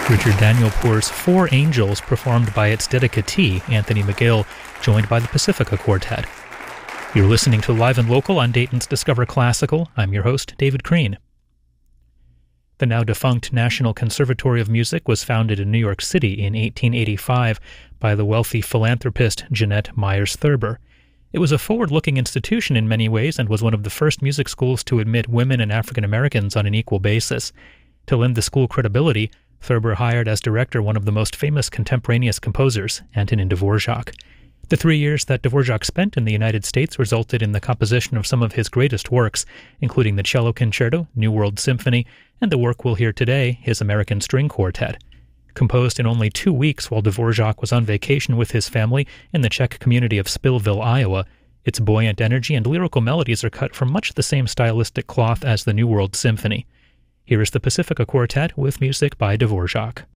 Richard Danielpour's Four Angels, performed by its dedicatee, Anthony McGill, joined by the Pacifica Quartet. You're listening to Live and Local on Dayton's Discover Classical. I'm your host, David Crean. The now-defunct National Conservatory of Music was founded in New York City in 1885 by the wealthy philanthropist Jeanette Myers Thurber. It was a forward-looking institution in many ways and was one of the first music schools to admit women and African Americans on an equal basis. To lend the school credibility, Thurber hired as director one of the most famous contemporaneous composers, Antonin Dvorak. The 3 years that Dvorak spent in the United States resulted in the composition of some of his greatest works, including the Cello Concerto, New World Symphony, and the work we'll hear today, his American String Quartet. Composed in only 2 weeks while Dvorak was on vacation with his family in the Czech community of Spillville, Iowa, its buoyant energy and lyrical melodies are cut from much the same stylistic cloth as the New World Symphony. Here is the Pacifica Quartet with music by Dvorak.